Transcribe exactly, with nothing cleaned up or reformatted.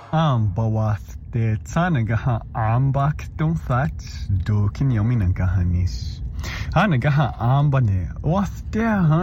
Amba wafte tsanaga ambak dumfat do kinyomin gahanis. Hanagaha amba ne wafte